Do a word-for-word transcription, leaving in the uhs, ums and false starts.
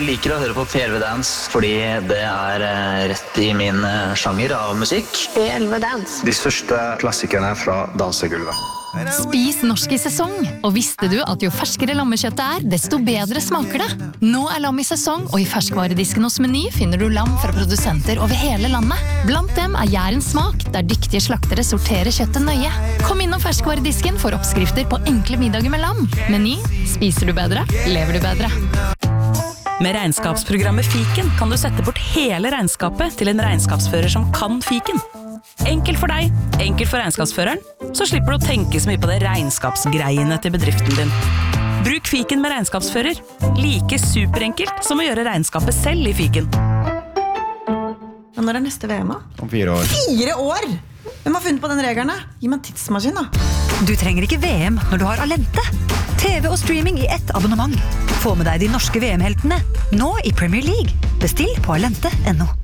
liker å høre på P elleve Dance fordi det er eh, rett i min eh, sjanger av musikk. P elleve Dance. De største klassikerne fra dansegulvet. Spis norsk i sesong, og visste du at jo ferskere lammekjøttet er, desto bedre smaker det. Nå er lam i sesong, og i ferskvaredisken hos Meny finner du lam fra produsenter over hele landet. Blant dem er Jærens smak, der dyktige slaktere sorterer kjøttet nøye. Kom innom ferskvaredisken for oppskrifter på enkle middager med lam. Meny, spiser du bedre, lever du bedre. Med regnskapsprogrammet Fiken kan du sette bort hele regnskapet til en regnskapsfører som kan Fiken. Enkelt for deg, enkelt for regnskapsføreren, så slipper du å tenke så mye på det regnskapsgreiene til bedriften din. Bruk Fiken med regnskapsfører. Like superenkelt som å gjøre regnskapet selv i Fiken. Ja, når er neste V M da? Om fire år. Fire år? Hvem har funnet på den regelen da? Gi meg en tidsmaskin da. Du trenger ikke V M når du har Alente. T V og streaming i ett abonnement. Få med deg de norske V M-heltene, nå i Premier League. Bestill på alente punktum no.